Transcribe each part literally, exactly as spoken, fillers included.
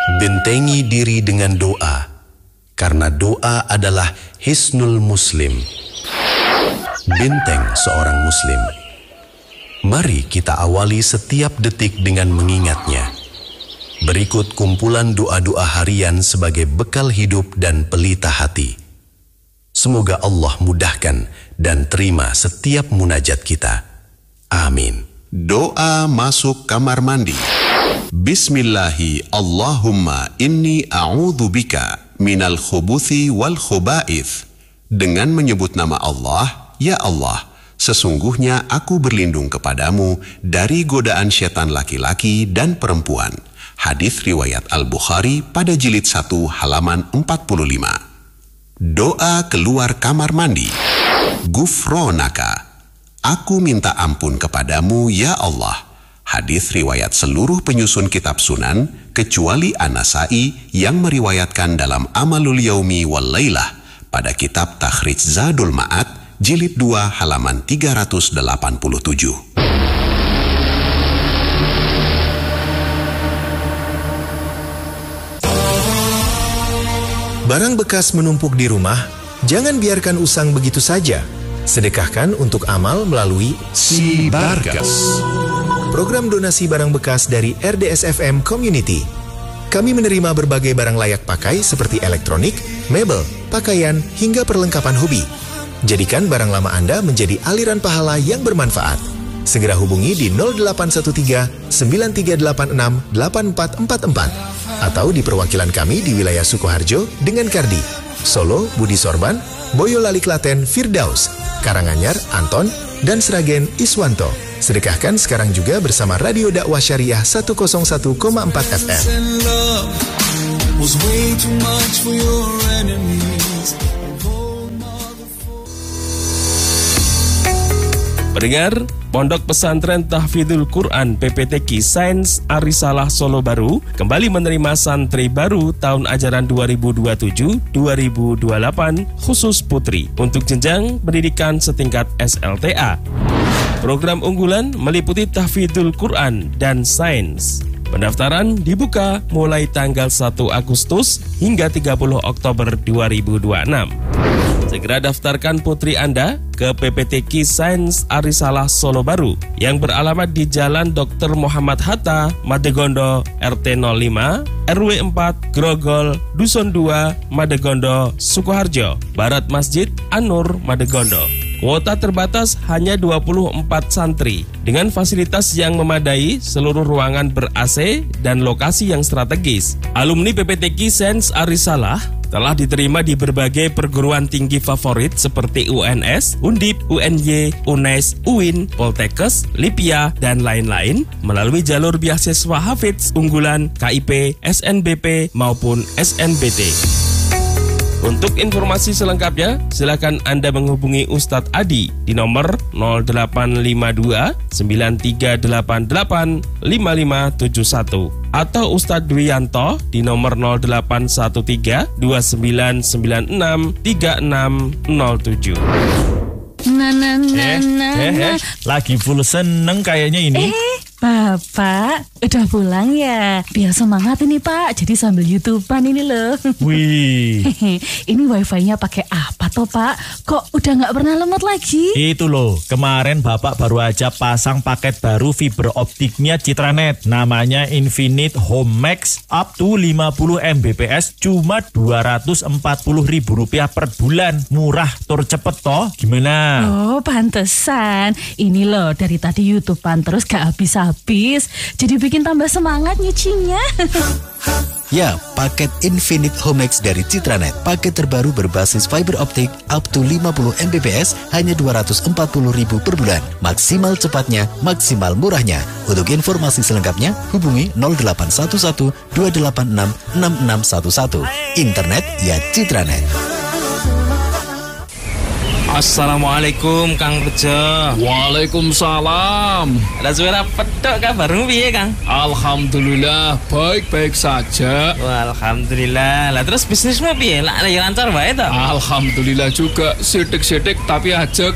Bentengi diri dengan doa, karena doa adalah hisnul muslim, benteng seorang muslim. Mari kita awali setiap detik dengan mengingatnya. Berikut kumpulan doa-doa harian sebagai bekal hidup dan pelita hati. Semoga Allah mudahkan dan terima setiap munajat kita. Amin. Doa masuk kamar mandi. Bismillahi Allahumma inni a'udzubika minal khubuthi wal khubaith. Dengan menyebut nama Allah, ya Allah, sesungguhnya aku berlindung kepadamu dari godaan setan laki-laki dan perempuan. Hadis riwayat Al-Bukhari pada jilid satu halaman empat puluh lima. Doa keluar kamar mandi. Gufronaka. Aku minta ampun kepadamu ya Allah. Hadis riwayat seluruh penyusun kitab Sunan kecuali An-Nasai yang meriwayatkan dalam Amalul Yaumi wal Lailah pada kitab Takhrij Zadul Ma'ad jilid dua halaman tiga ratus delapan puluh tujuh. Barang bekas menumpuk di rumah, jangan biarkan usang begitu saja. Sedekahkan untuk amal melalui Si Barkas, program donasi barang bekas dari R D S F M Community. Kami menerima berbagai barang layak pakai seperti elektronik, mebel, pakaian, hingga perlengkapan hobi. Jadikan barang lama Anda menjadi aliran pahala yang bermanfaat. Segera hubungi di nol delapan satu tiga sembilan tiga delapan enam delapan empat empat empat atau di perwakilan kami di wilayah Sukoharjo dengan Kardi, Solo, Budi Sorban, Boyolali Klaten, Firdaus, Karanganyar, Anton, dan Sragen, Iswanto. Sedekahkan sekarang juga bersama Radio Dakwah Syariah seratus satu koma empat F M. Pendengar, Pondok Pesantren Tahfidzul Quran P P T Q Sains Arisalah Solo Baru kembali menerima santri baru tahun ajaran dua ribu dua puluh tujuh dua ribu dua puluh delapan khusus putri untuk jenjang pendidikan setingkat S L T A. Program unggulan meliputi Tahfidzul Quran dan Sains. Pendaftaran dibuka mulai tanggal satu Agustus hingga tiga puluh Oktober dua ribu dua puluh enam. Segera daftarkan putri Anda ke P P T Q Sains Arisalah Solo Baru yang beralamat di Jalan Doktor Muhammad Hatta, Madegondo, R T nol lima, R W empat, Grogol, Dusun dua, Madegondo, Sukoharjo, Barat Masjid An-Nur, Madegondo. Kuota terbatas hanya dua puluh empat santri dengan fasilitas yang memadai, seluruh ruangan ber-A C dan lokasi yang strategis. Alumni P P T Q Sains Arisalah telah diterima di berbagai perguruan tinggi favorit seperti U N S, Undip, U N Y, U N E S, U I N, Poltekkes, Lipia, dan lain-lain melalui jalur beasiswa Hafidz unggulan, K I P, S N B P, maupun S N B T. Untuk informasi selengkapnya, silakan Anda menghubungi Ustadz Adi di nomor nol delapan lima dua sembilan tiga delapan delapan lima lima tujuh satu atau Ustadz Dwianto di nomor nol delapan satu tiga dua sembilan sembilan enam tiga enam nol tujuh. Nah, nah, nah, eh, nah, eh, eh, lagi full seneng kayaknya ini. Eh, Bapak, udah pulang ya? Biar semangat ini Pak, jadi sambil YouTubean ini loh. Wih. Ini wifi-nya pakai apa toh Pak? Kok udah nggak pernah lemot lagi? Itu loh, kemarin Bapak baru aja pasang paket baru fiber optiknya Citranet. Namanya Infinite Home Max up to lima puluh megabit per second cuma dua ratus empat puluh ribu rupiah per bulan. Murah, tur cepet toh, gimana? Oh, pantesan. Ini loh, dari tadi YouTubean terus gak habis-habis. Jadi bikin tambah semangat nyucinya. Ya, paket Infinite Home Max dari Citranet. Paket terbaru berbasis fiber optik up to lima puluh megabit per second hanya dua ratus empat puluh ribu per bulan. Maksimal cepatnya, maksimal murahnya. Untuk informasi selengkapnya, hubungi nol delapan satu satu dua delapan enam enam enam satu satu. Internet ya Citranet. Assalamualaikum Kang Bejo. Waalaikumsalam. Ada suara pet Tok kabarmu piye, Kang? Alhamdulillah, baik-baik saja. Wah, alhamdulillah. Lah terus bisnismu piye? Lah ya lancar wae to? Alhamdulillah juga, sidik-sidik tapi ajek.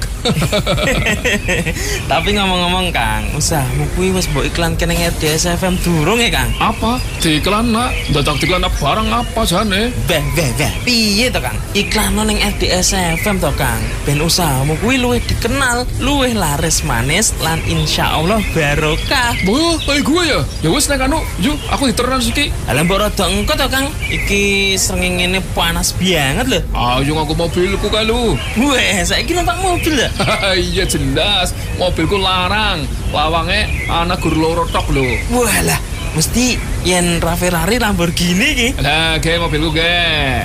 Tapi ngomong-ngomong, Kang, usahamu kuwi wis mbok iklan kene R D S F M durung ya, Kang? Apa? Diiklan nak? Dadak diiklan barang apa jane? Beh, beh, beh. Piye to, Kang? Iklan ning R D S F M to, Kang. Ben usahamu kuwi luwih dikenal, luwih laris manis lan insyaallah barokah. Wah, kayak gue ya? Ya wis nek anu, yuk aku diteran siki. Lah mbok rada engko to, Kang. Iki srengenge panas banget lho. Ayo aku mobilku kae lu. Weh, saiki numpak mobil ya? Iya jelas, mobilku larang. Lawange ana gur loro tok lho. Walah, mesti yen Ferrari Lamborghini ki. Lah, ge mobilku ge.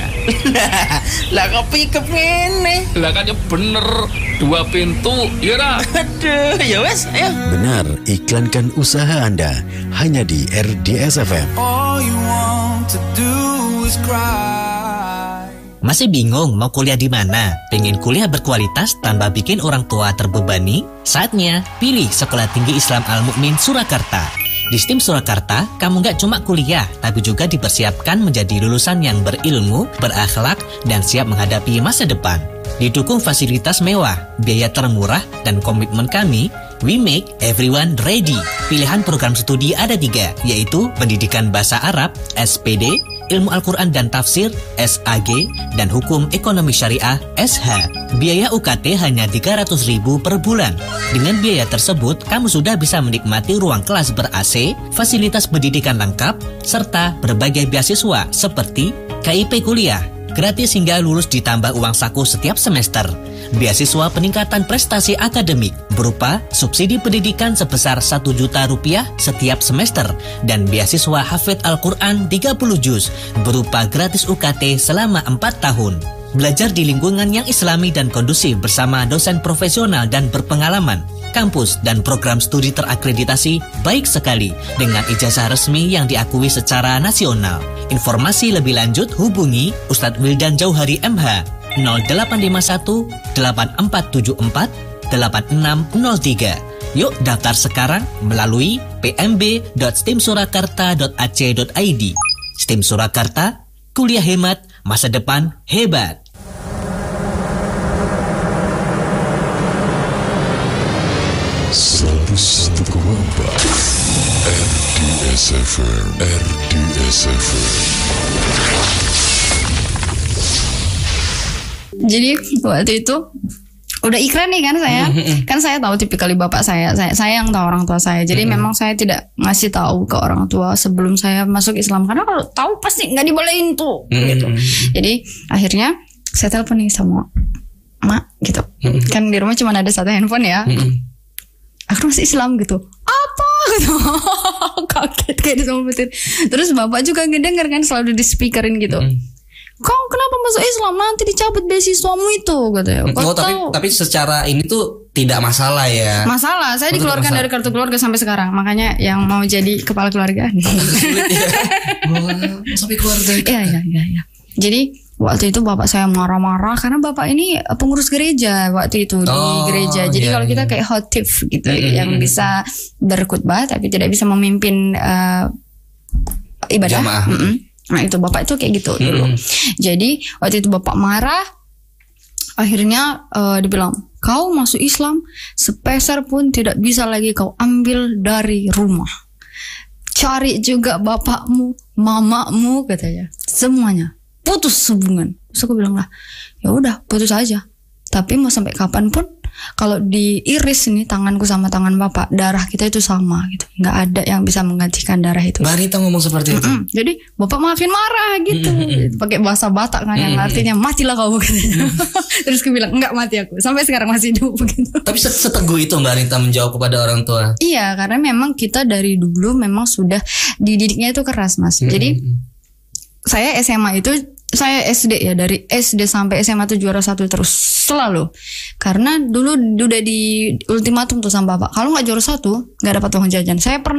Lah kok pick-up ngene? Lah kan ya bener, dua pintu, ya dah. Aduh, ya wes, ayo. Benar, iklankan usaha Anda hanya di R D S F M. All you want to do is cry. Masih bingung mau kuliah di mana? Pengen kuliah berkualitas tanpa bikin orang tua terbebani? Saatnya pilih Sekolah Tinggi Islam Al-Mukmin Surakarta. Di S T I M Surakarta, kamu nggak cuma kuliah, tapi juga dipersiapkan menjadi lulusan yang berilmu, berakhlak, dan siap menghadapi masa depan. Didukung fasilitas mewah, biaya termurah, dan komitmen kami, we make everyone ready. Pilihan program studi ada tiga, yaitu Pendidikan Bahasa Arab, S P D, Ilmu Al-Quran dan Tafsir, S A G, dan Hukum Ekonomi Syariah, S H. Biaya U K T hanya tiga ratus ribu per bulan. Dengan biaya tersebut, kamu sudah bisa menikmati ruang kelas ber-A C, fasilitas pendidikan lengkap, serta berbagai beasiswa seperti K I P kuliah, gratis hingga lulus ditambah uang saku setiap semester. Beasiswa peningkatan prestasi akademik berupa subsidi pendidikan sebesar satu juta rupiah setiap semester dan beasiswa hafidz Al-Quran tiga puluh juz berupa gratis U K T selama empat tahun. Belajar di lingkungan yang islami dan kondusif bersama dosen profesional dan berpengalaman. Kampus dan program studi terakreditasi baik sekali dengan ijazah resmi yang diakui secara nasional. Informasi lebih lanjut hubungi Ustadz Wildan Jauhari M H nol delapan lima satu delapan empat tujuh empat delapan enam nol tiga. Yuk daftar sekarang melalui p m b dot stimsurakarta dot a c dot i d. Stim Surakarta, kuliah hemat, masa depan hebat. seratus satu koma empat R D S F M, R D S F M. Jadi waktu itu udah iklan nih kan saya, kan saya tahu tipikal bapak saya, saya saya yang tahu orang tua saya. Jadi mm-hmm. memang saya tidak ngasih tahu ke orang tua sebelum saya masuk Islam karena kalau tahu pasti nggak dibolehin tuh, mm-hmm. gitu. Jadi akhirnya saya telepon nih sama mak gitu, mm-hmm. kan di rumah cuma ada satu handphone ya. Mm-hmm. Aku masih Islam gitu. Apa gitu? Kaget kayak disompetin. Terus bapak juga ngedenger kan selalu di speakerin gitu. Mm-hmm. Kau kenapa masuk Islam, nanti dicabut beasiswamu itu gitu ya. Oh, tapi tapi secara ini tuh tidak masalah ya. Masalah, saya oh, dikeluarkan masalah. Dari kartu keluarga sampai sekarang. Makanya yang mau jadi kepala keluarga. Sulit ya. Oh, sampai keluarga. Iya, iya, iya, iya. Jadi waktu itu bapak saya marah-marah karena bapak ini pengurus gereja waktu itu di oh, gereja. Jadi iya, kalau kita kayak khotif gitu mm-hmm. yang bisa berkhutbah tapi tidak bisa memimpin uh, ibadah. Jamaah. Mm-mm. Nah itu bapak itu kayak gitu dulu. Mm-hmm. Jadi waktu itu bapak marah. Akhirnya uh, dibilang, kau masuk Islam sepeser pun tidak bisa lagi kau ambil dari rumah. Cari juga bapakmu, mamamu katanya, semuanya putus hubungan. Terus aku bilang lah, ya udah putus aja. Tapi mau sampai kapan pun kalau diiris nih tanganku sama tangan bapak, darah kita itu sama gitu. Nggak ada yang bisa menggantikan darah itu. Mbak Rita ngomong seperti itu. Mm-mm. Jadi bapak makin marah gitu. Mm-mm. Pakai bahasa Batak kan yang artinya matilah kau katanya. Terus aku bilang enggak mati aku. Sampai sekarang masih hidup begitu. Tapi seteguh itu Mbak Rita menjawab kepada orang tua. Iya, karena memang kita dari dulu memang sudah dididiknya itu keras, Mas. Mm-mm. Jadi saya S M A itu saya S D ya, dari S D sampai S M A tuh juara satu terus selalu. Karena dulu udah di ultimatum tuh sama bapak, kalau nggak juara satu nggak dapat uang jajan. Saya pernah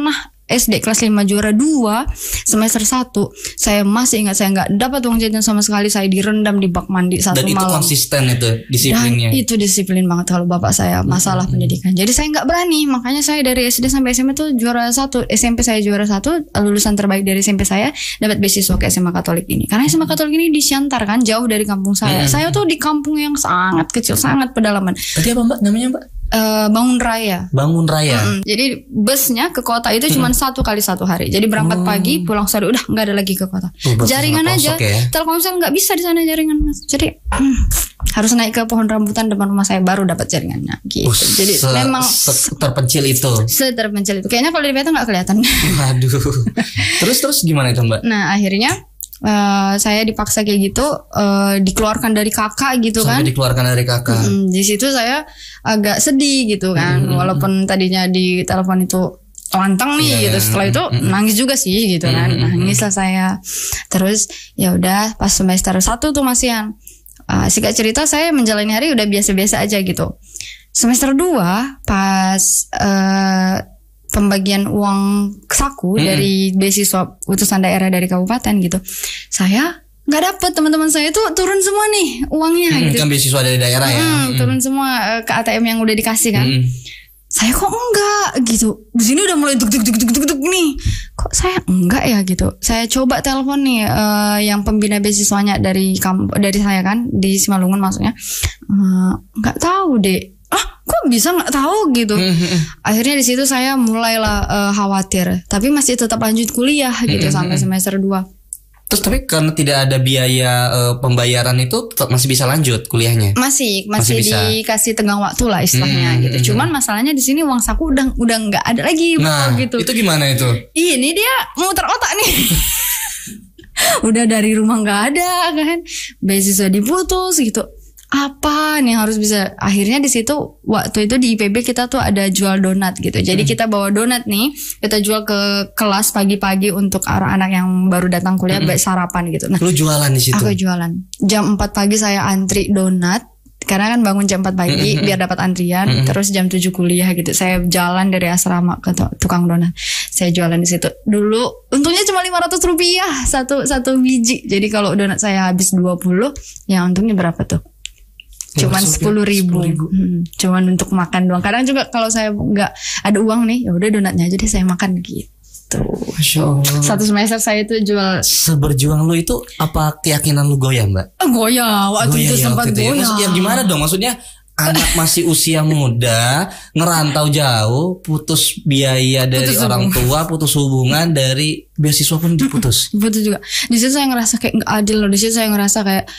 S D kelas lima juara dua semester satu, saya masih ingat saya nggak dapat uang jajan sama sekali, saya direndam di bak mandi satu Dan malam. itu konsisten itu disiplinnya. Dan itu disiplin banget kalau bapak saya masalah hmm. pendidikan. Jadi saya nggak berani, makanya saya dari S D sampai S M P tuh juara satu. S M P saya juara satu, lulusan terbaik dari S M P saya dapat beasiswa ke S M A Katolik ini. Karena S M A Katolik ini di Siantar kan, jauh dari kampung saya. Hmm. Saya tuh di kampung yang sangat kecil, sangat pedalaman. Tadi apa Mbak namanya Mbak? Uh, Bangun Raya. Bangun Raya. Mm-hmm. Jadi busnya ke kota itu cuma hmm. satu kali satu hari. Jadi berangkat oh. pagi, pulang sore, udah nggak ada lagi ke kota. Oh, jaringan aja, ya? Telkomsel nggak bisa di sana jaringan mas. Jadi hmm, harus naik ke pohon rambutan depan rumah saya baru dapat jaringannya. Gitu. Uh, Jadi se- memang se- terpencil itu. Seterpencil itu. Kayaknya kalau di Peta nggak kelihatan. Aduh. Terus terus gimana itu Mbak? Nah akhirnya. Uh, saya dipaksa kayak gitu, uh, dikeluarkan dari kakak gitu Sampai kan. dikeluarkan dari kakak. Hmm, di situ saya agak sedih gitu kan, hmm. walaupun tadinya di telepon itu lantang nih yeah. gitu. Setelah itu hmm. nangis juga sih gitu kan, hmm. nangis lah saya. Terus ya udah pas semester satu tuh masihan. Uh, singkat cerita saya menjalani hari udah biasa-biasa aja gitu. Semester dua pas uh, pembagian uang saku hmm. dari beasiswa utusan daerah dari kabupaten gitu, saya nggak dapet, teman-teman saya itu turun semua nih uangnya hmm, gitu. Kan beasiswa dari daerah ya. Hmm, hmm. Turun semua uh, ke A T M yang udah dikasih kan. Hmm. Saya kok enggak gitu. Di sini udah mulai duk duk duk duk duk duk nih. Kok saya enggak ya gitu. Saya coba telepon nih uh, yang pembina beasiswanya dari kamp- dari saya kan di Simalungun maksudnya. Enggak uh, tahu deh. Ah, kok bisa nggak tahu gitu. Mm-hmm. Akhirnya di situ saya mulailah uh, khawatir, tapi masih tetap lanjut kuliah gitu mm-hmm. sampai semester dua. Terus tapi karena tidak ada biaya uh, pembayaran itu tetap masih bisa lanjut kuliahnya. Masih, masih, masih dikasih tenggang waktu lah istilahnya mm-hmm. gitu. Cuman masalahnya di sini uang saku udah udah nggak ada lagi. Nah, gitu. Itu gimana itu? Ini dia muter otak nih. Udah dari rumah nggak ada kan, beasiswa diputus gitu. Apa nih harus bisa. Akhirnya di situ waktu itu di I P B kita tuh ada jual donat gitu. Jadi hmm. kita bawa donat nih, kita jual ke kelas pagi-pagi untuk anak-anak yang baru datang kuliah hmm. baik sarapan gitu. Nah, lu jualan di situ? Aku jualan. Jam empat pagi saya antri donat. Karena kan bangun jam empat pagi hmm. biar dapat antrian. Hmm. Terus jam tujuh kuliah gitu. Saya jalan dari asrama ke tukang donat. Saya jualan di situ. Dulu untungnya cuma lima ratus rupiah satu satu biji. Jadi kalau donat saya habis dua puluh, ya untungnya berapa tuh? Cuman sepuluh ribu, hmm, cuman untuk makan doang. Kadang juga kalau saya nggak ada uang nih, ya udah donatnya aja deh saya makan gitu. Masya Allah. Satu semester saya itu jual. Seberjuang lu itu apa keyakinan lu goyah Mbak? Oh, goyah, waktu goyah, itu ya, sempat goyah. Ya. Maksudnya gimana dong? Maksudnya anak masih usia muda, ngerantau jauh, putus biaya dari putus orang tua, putus hubungan, dari beasiswa pun diputus. Putus juga. Di situ saya ngerasa kayak nggak adil loh. Di situ saya ngerasa kayak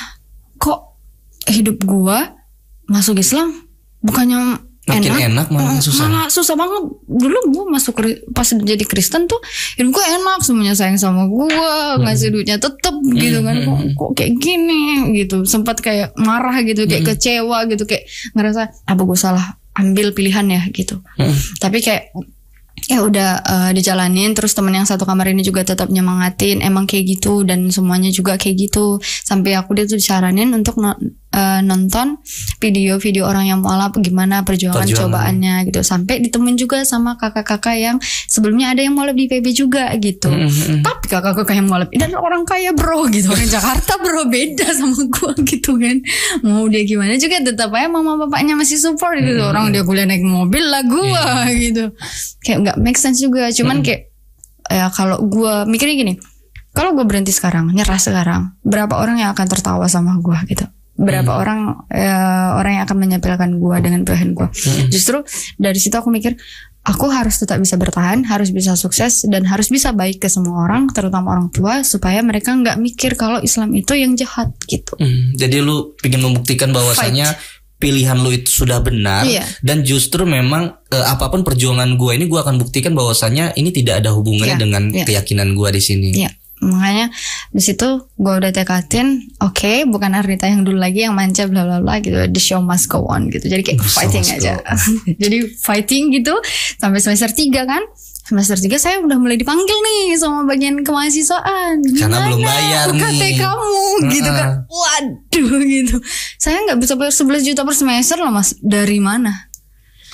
kok hidup gua masuk Islam bukannya makin enak, enak malah susah. Malah susah banget. Dulu gua masuk pas jadi Kristen tuh hidup gua enak, semuanya sayang sama gua, hmm. ngasih duitnya tetep hmm. gitu kan. Kok, kok kayak gini gitu. Sempat kayak marah gitu, kayak hmm. kecewa gitu, kayak ngerasa apa gua salah ambil pilihan ya gitu. Hmm. Tapi kayak ya udah uh, dijalanin. Terus teman yang satu kamar ini juga tetap nyemangatin, emang kayak gitu, dan semuanya juga kayak gitu. Sampai aku dia tuh disaranin untuk no, uh, nonton video-video orang yang mualaf gimana perjuangan, perjuangan cobaannya gitu. Sampai ditemuin juga sama kakak-kakak yang sebelumnya ada yang mualaf di I P B juga gitu. Mm-hmm. Tapi kakak-kakak yang mualaf ini adalah orang kaya bro gitu, orang Jakarta bro, beda sama gua gitu kan. Mau dia gimana juga tetap aja mama bapaknya masih support gitu. Mm-hmm. Orang dia kuliah naik mobil lah gua yeah. gitu. Kayak nggak make sense juga. Cuman mm-hmm. kayak ya kalau gua mikirnya gini, kalau gua berhenti sekarang, nyerah sekarang, berapa orang yang akan tertawa sama gua gitu? Berapa hmm. orang uh, orang yang akan menyampaikan gue dengan pilihan gue. hmm. Justru dari situ aku mikir aku harus tetap bisa bertahan, harus bisa sukses, dan harus bisa baik ke semua orang, terutama orang tua, supaya mereka nggak mikir kalau Islam itu yang jahat gitu. hmm. Jadi lu ingin membuktikan bahwasanya Fight. pilihan lu itu sudah benar. Iya. Dan justru memang uh, apapun perjuangan gue ini, gue akan buktikan bahwasanya ini tidak ada hubungannya iya. dengan iya. keyakinan gue di sini. Iya. Makanya di situ gue udah tekatin, oke, okay, bukan Arnita yang dulu lagi yang manja bla bla bla gitu, the show must go on gitu. Jadi kayak fighting aja. Jadi fighting gitu sampai semester tiga kan. Semester tiga saya udah mulai dipanggil nih sama bagian kemahasiswaan. Karena belum bayar nih U K T kamu gitu kan. Waduh gitu. Saya nggak bisa bayar sebelas juta per semester loh mas. Dari mana?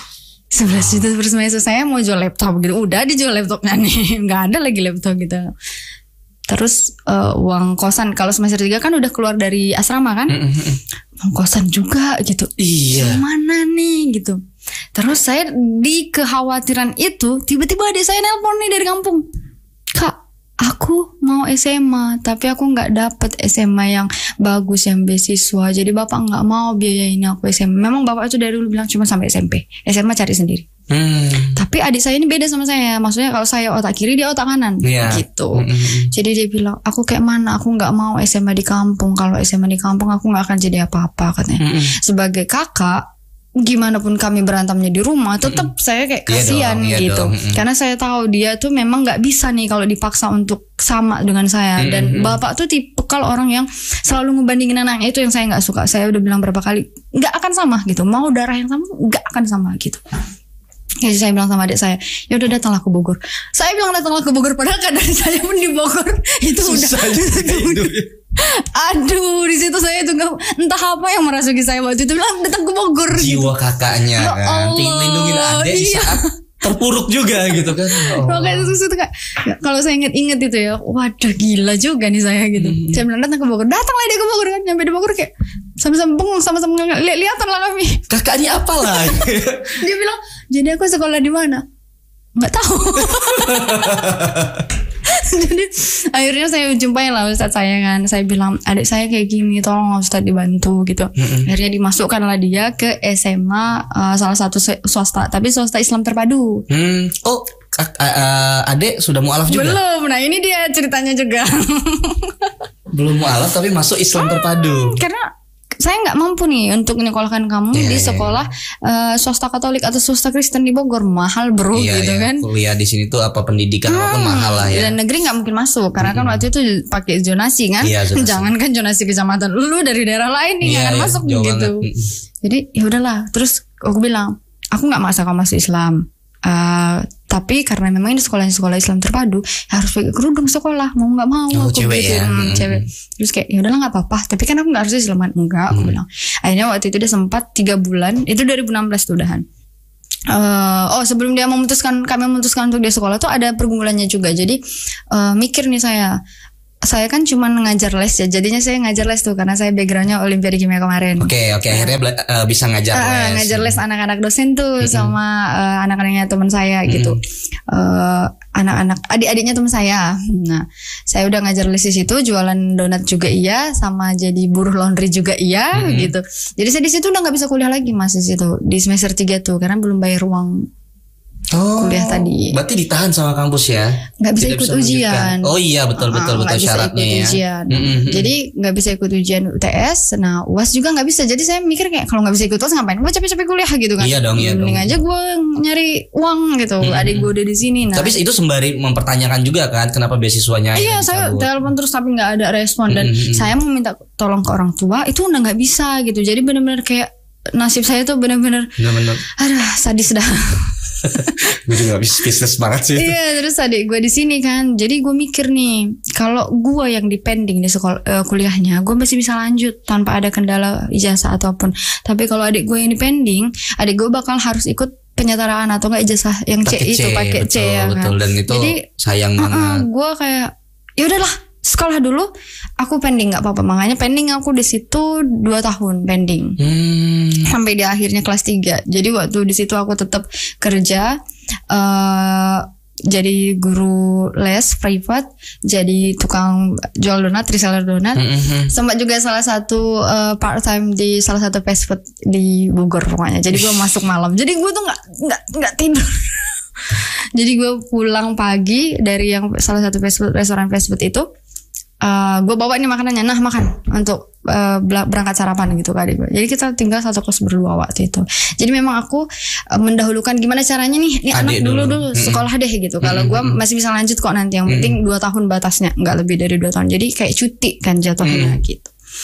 sebelas juta per semester. Saya mau jual laptop gitu. Udah dijual laptopnya nih. Gak ada lagi laptop gitu. Terus uh, uang kosan kalau semester tiga kan udah keluar dari asrama kan. Uang kosan juga gitu. Iya. Gimana nih gitu. Terus saya di kekhawatiran itu tiba-tiba adik saya nelpon nih dari kampung. Kak, aku mau S M A tapi aku gak dapet S M A yang bagus, yang beasiswa. Jadi bapak gak mau biayain aku S M A. Memang bapak itu dari dulu bilang cuma sampai S M P. S M A cari sendiri. Hmm. Tapi adik saya ini beda sama saya. Maksudnya kalau saya otak kiri, dia otak kanan, yeah. gitu. Mm-hmm. Jadi dia bilang, aku kayak mana? Aku nggak mau S M A di kampung. Kalau S M A di kampung, aku nggak akan jadi apa-apa katanya. Mm-hmm. Sebagai kakak, gimana pun kami berantemnya di rumah, tetap mm-hmm. saya kayak kasihan yeah, gitu. Mm-hmm. Karena saya tahu dia tuh memang nggak bisa nih kalau dipaksa untuk sama dengan saya. Mm-hmm. Dan bapak tuh tipikal orang yang selalu ngebandingin anaknya. Itu yang saya nggak suka. Saya udah bilang berapa kali, nggak akan sama gitu. Mau darah yang sama, nggak akan sama gitu. Jadi saya bilang sama adik saya, ya udah datanglah ke Bogor. Saya bilang datanglah ke Bogor, padahal kan dari saya pun di Bogor itu susah udah. Aduh, di situ saya tuh gak, entah apa yang merasuki saya waktu itu, bilang datang ke Bogor. Jiwa gitu. Kakaknya ya kan, pengen lindungin adik di iya. saat terpuruk juga gitu kan. Oh. Makanya itu tuh kayak, kalau saya inget-inget itu ya, waduh gila juga nih saya gitu. Hmm. Saya bilang datang ke Bogor, datanglah dia ke Bogor kan, nyampe di Bogor kayak sama-sama bengong, sama-sama lihat-lihatan lah kami. Kakaknya apalah? Dia bilang, jadi aku sekolah di mana? Nggak tahu. Jadi akhirnya saya jumpai lah Ustadz saya kan. Saya bilang, adik saya kayak gini, tolong Ustadz dibantu gitu. Mm-hmm. Akhirnya dimasukkan lah dia ke S M A uh, salah satu swasta, tapi swasta Islam terpadu. Hmm. Oh, uh, adik sudah mualaf juga? Belum. Nah ini dia ceritanya juga. Belum mualaf tapi masuk Islam hmm, terpadu. Karena saya nggak mampu nih untuk nyekolahkan kamu yeah, di sekolah yeah. uh, swasta Katolik atau swasta Kristen di Bogor, mahal bro yeah, gitu yeah. kan. Kuliah di sini tuh apa pendidikan hmm, apapun mahal lah ya. Dan negeri nggak mungkin masuk karena hmm. kan waktu itu pakai zonasi kan. Yeah, zonasi. Jangan kan zonasi kecamatan, lu dari daerah lain nih yeah, akan yeah, masuk gitu. Banget. Jadi ya udahlah. Terus aku bilang, aku nggak maksa kamu masuk Islam. Uh, tapi karena memang ini sekolah-sekolah Islam terpadu harus pakai kerudung sekolah, mau nggak mau oh, aku cewek gitu ya. hmm, cewek. Terus kayak ya udahlah nggak apa-apa, tapi kan aku nggak harus Islaman, enggak aku hmm. bilang. Akhirnya waktu itu dia sempat tiga bulan, itu dua ribu enam belas tuh udahan. Uh, oh sebelum dia memutuskan, kami memutuskan untuk dia sekolah tuh ada pergumulannya juga. Jadi uh, mikir nih saya saya kan cuma ngajar les ya, jadinya saya ngajar les tuh karena saya backgroundnya Olimpiade Kimia kemarin. Oke okay, oke okay. Akhirnya bela- uh, bisa ngajar uh, les. Ngajar les anak-anak dosen tuh mm-hmm. sama uh, anak-anaknya teman saya mm-hmm. gitu. Uh, anak-anak adik-adiknya teman saya. Nah, saya udah ngajar les di situ, jualan donat juga iya, sama jadi buruh laundry juga iya mm-hmm. gitu. Jadi saya di situ udah nggak bisa kuliah lagi Mas di situ di semester tiga tuh karena belum bayar uang. Oh, kuliah tadi. Berarti ditahan sama kampus ya? Nggak bisa ikut bisa ujian. Oh iya betul betul uh, betul syaratnya ya. Ujian. Mm-hmm. Jadi nggak bisa ikut ujian U T S. Nah U A S juga nggak bisa. Jadi saya mikir kayak kalau nggak bisa ikut U A S ngapain? Gue capek-capek kuliah gitu kan? Iya dong, iya Mending dong. aja gue nyari uang gitu. Mm-hmm. Adik gue udah di sini. Nah. Tapi itu sembari mempertanyakan juga kan kenapa beasiswanya? Iya saya telepon terus tapi nggak ada respon dan mm-hmm. saya mau minta tolong ke orang tua itu udah nggak bisa gitu. Jadi benar-benar kayak nasib saya tuh benar-benar. Benar-benar. Aduh sadis dah. Gue juga habis bisnis banget sih. Iya terus adik gue di sini kan, jadi gue mikir nih kalau gue yang di pending di sekolah uh, kuliahnya, gue masih bisa lanjut tanpa ada kendala ijazah ataupun. Tapi kalau adik gue yang di pending, adik gue bakal harus ikut penyetaraan atau enggak ijazah yang C, C itu pakai C ya kan. Betul dan itu jadi, uh, sayang banget. Uh, gue kayak ya udahlah sekolah dulu, aku pending nggak apa-apa. Makanya pending aku di situ dua tahun pending hmm. sampai di akhirnya kelas tiga. Jadi waktu di situ aku tetap kerja, uh, jadi guru les private, jadi tukang jual donat, reseller donat. Mm-hmm. Sempat juga salah satu uh, part time di salah satu fast food di Bogor pokoknya. Jadi gue masuk malam. Jadi gue tuh nggak nggak nggak tidur. Jadi gue pulang pagi dari yang salah satu fast food, restoran fast food itu. Uh, gue bawa nih makanannya, nah makan untuk uh, berangkat sarapan gitu kan adik gue. Jadi kita tinggal satu kos berdua waktu itu. Jadi memang aku uh, mendahulukan gimana caranya nih, nih anak dulu dulu mm-hmm. sekolah deh gitu. Kalau gue masih bisa lanjut kok nanti. Yang penting dua tahun batasnya, nggak lebih dari dua tahun. Jadi kayak cuti kan jatuhnya mm-hmm. gitu.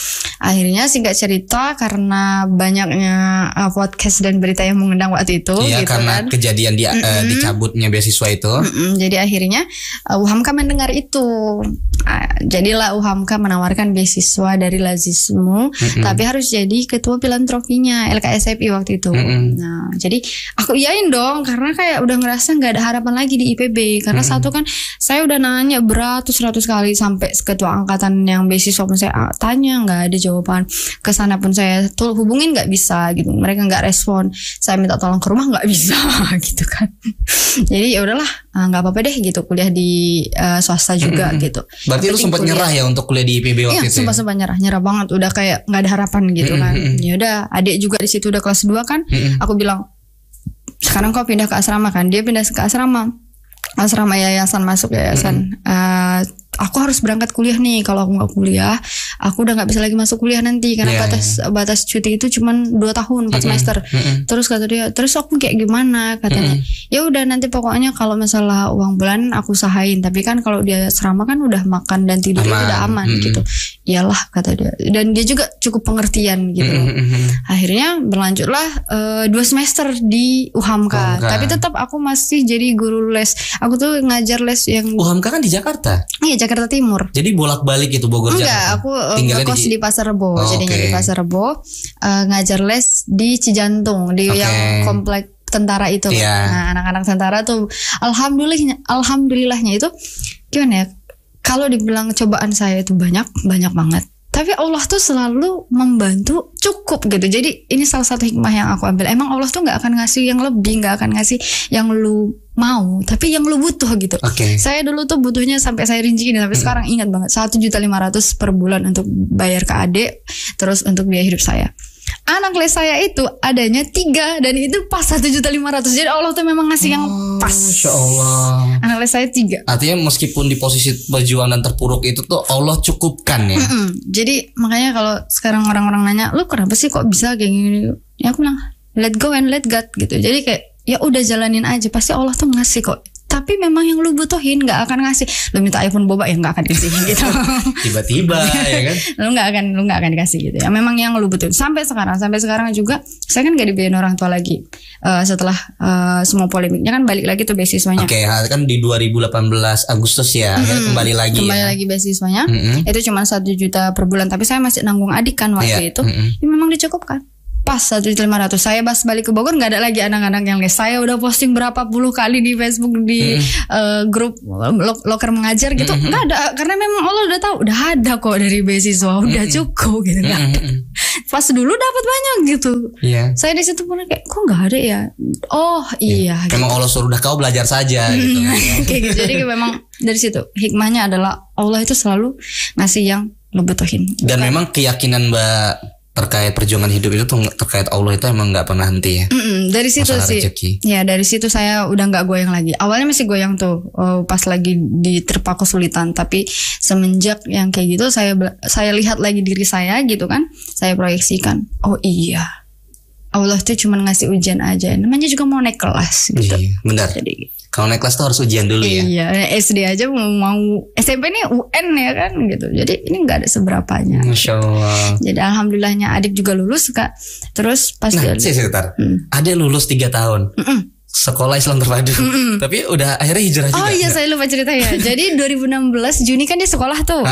Akhirnya singkat cerita karena banyaknya uh, podcast dan berita yang mengundang waktu itu. Iya gitu karena kan. kejadian dia uh, dicabutnya beasiswa itu. Mm-mm. Jadi akhirnya uh, U H A M K mendengar itu. Uh, jadilah U H A M K menawarkan beasiswa dari Lazismu, mm-mm. tapi harus jadi ketua filantropinya L K S F I waktu itu. Mm-mm. Nah, jadi aku iyain dong karena kayak udah ngerasa nggak ada harapan lagi di I P B karena mm-mm. satu kan saya udah nanya beratus-ratus kali sampai ketua angkatan yang beasiswa pun saya tanya nggak ada jawaban, kesana pun saya tuh hubungin nggak bisa gitu, mereka nggak respon, saya minta tolong ke rumah nggak bisa gitu kan. Jadi ya udahlah nggak apa-apa deh gitu kuliah di uh, swasta juga mm-hmm. gitu. Berarti lu sempat nyerah ya untuk kuliah di I P B waktu iya, itu? Iya sempat sempat nyerah nyerah banget, udah kayak nggak ada harapan gitu kan. Mm-hmm. Ya udah adik juga di situ udah kelas dua kan, mm-hmm. aku bilang sekarang kau pindah ke asrama kan, dia pindah ke asrama. Asrama yayasan masuk yayasan. Mm-hmm. Uh, aku harus berangkat kuliah nih. Kalau aku nggak kuliah, aku udah nggak bisa lagi masuk kuliah nanti karena yeah, batas yeah. batas cuti itu cuma dua tahun, empat mm-hmm. semester. Mm-hmm. Terus kata dia, terus aku kayak gimana? Katanya, mm-hmm. ya udah nanti pokoknya kalau masalah uang bulan aku usahain. Tapi kan kalau dia asrama kan udah makan dan tidur aman. Udah aman mm-hmm. gitu. Iyalah kata dia. Dan dia juga cukup pengertian gitu. Mm-hmm. Akhirnya berlanjutlah uh, dua semester di U H A M K. U H A M K. Tapi tetap aku masih jadi guru les. Aku tuh ngajar les yang U H A M K kan di Jakarta. Iya Jakarta Timur. Jadi bolak-balik itu Bogor Enggak, Jakarta. aku ngekos di... di Pasar Rebo. Oh, jadinya okay. di Pasar Rebo uh, ngajar les di Cijantung di okay. yang komplek tentara itu. Yeah. Nah, anak-anak tentara tuh alhamdulillah alhamdulillahnya itu gimana ya? Kalau dibilang cobaan saya itu banyak, banyak banget. Tapi Allah tuh selalu membantu cukup gitu. Jadi ini salah satu hikmah yang aku ambil. Emang Allah tuh gak akan ngasih yang lebih, gak akan ngasih yang lu mau, tapi yang lu butuh gitu. Okay. Saya dulu tuh butuhnya sampai saya rinci ini, sampai hmm. sekarang ingat banget satu juta lima ratus per bulan untuk bayar ke adik, terus untuk biaya hidup saya. Anak les saya itu adanya tiga dan itu pas satu juta lima ratus. Jadi Allah tuh memang ngasih yang pas. Masya Allah. Anak les saya tiga. Artinya meskipun di posisi berjuang dan terpuruk itu tuh Allah cukupkan ya. Mm-mm. Jadi makanya kalau sekarang orang-orang nanya, lu kenapa sih kok bisa kayak gini? Ya aku bilang let go and let God gitu. Jadi kayak ya udah jalanin aja, pasti Allah tuh ngasih kok. Tapi memang yang lu butuhin gak akan ngasih. Lu minta iPhone boba ya gak akan dikasih gitu. Tiba-tiba ya kan. Lu gak akan lu gak akan dikasih gitu ya. Memang yang lu butuhin. Sampai sekarang Sampai sekarang juga saya kan gak dibiayain orang tua lagi. uh, Setelah uh, semua polemiknya kan balik lagi tuh beasiswanya. Oke okay, kan di dua ribu delapan belas Agustus ya. Mm-hmm. Kembali lagi Kembali ya. lagi beasiswanya. Mm-hmm. Itu cuma satu juta per bulan. Tapi saya masih nanggung adik kan waktu yeah. itu. Mm-hmm. Ya memang dicukupkan. Pas satu juta lima ratus. Saya pas balik ke Bogor gak ada lagi anak-anak yang les. Saya udah posting berapa puluh kali di Facebook di mm. uh, grup lo- loker mengajar gitu. Mm-hmm. Gak ada, karena memang Allah udah tahu udah ada kok dari beasiswa, udah mm-hmm. cukup gitu. Gak ada. Pas dulu dapat banyak gitu. Yeah. Saya di situ pun kayak kok gak ada ya. Oh iya. Yeah. Memang gitu. Allah suruh udah kau belajar saja gitu. Kayak gitu. Jadi memang dari situ hikmahnya adalah Allah itu selalu ngasih yang lo butuhin. Dan bukan. Memang keyakinan Mbak terkait perjuangan hidup itu tuh terkait Allah itu emang nggak pernah henti ya. Mm-mm, dari situ masalah sih. Rezeki. Ya dari situ saya udah nggak goyang lagi. Awalnya masih goyang tuh oh, pas lagi diterpa kesulitan. Tapi semenjak yang kayak gitu saya saya lihat lagi diri saya gitu kan. Saya proyeksikan. Oh iya. Allah tuh cuma ngasih ujian aja. Namanya juga mau naik kelas gitu. Iya, benar. Jadi kalau naik kelas tuh harus ujian dulu ya. Iya, S D aja mau, mau S M P nih U N ya kan gitu. Jadi ini nggak ada seberapanya. Masya Allah. Jadi alhamdulillahnya adik juga lulus Kak. Terus pas nah, sih sebentar. Hmm. Adik lulus tiga tahun. Mm-mm. Sekolah Islam terpadu. Mm-mm. Tapi udah akhirnya hijrah juga. Oh iya saya lupa cerita ya. Jadi dua ribu enam belas Juni kan dia sekolah tuh.